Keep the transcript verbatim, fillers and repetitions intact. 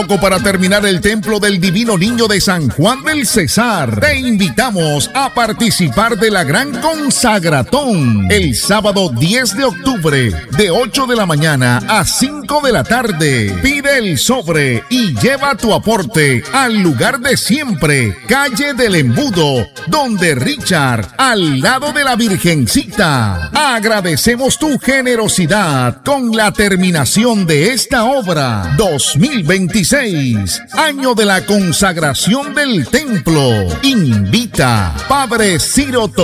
Para terminar el templo del Divino Niño de San Juan del Cesar, te invitamos a participar de la gran consagratón el sábado diez de octubre de ocho de la mañana a cinco de la tarde. Pide el sobre y lleva tu aporte al lugar de siempre, calle del Embudo, donde Richard, al lado de la Virgencita. Agradecemos tu generosidad con la terminación de esta obra. dos mil veintiséis, año de la consagración del templo. Invita Padre Ciro